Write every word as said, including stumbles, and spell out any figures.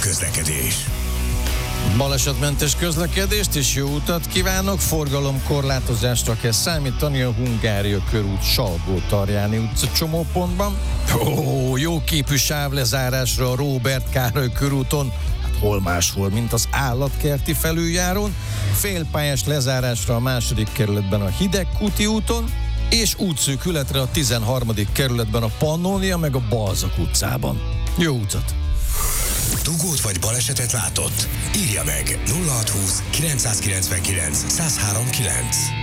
közlekedés. Balesetmentes közlekedést és jó utat kívánok, forgalomkorlátozásra kell számítani a Hungária körút Salgó-Tarjáni utca csomópontban. Ó, jó képű sávlezárásra a Róbert Károly körúton, hát hol máshol, mint az állatkerti felüljárón, félpályás lezárásra a második kerületben a Hidegkúti úton, és útszűkületre a tizenharmadik kerületben a Pannónia meg a Balzak utcában. Jó utat! Dugót vagy balesetet látott? Írja meg nulla hat húsz kilencszázkilencvenkilenc száz három kilenc.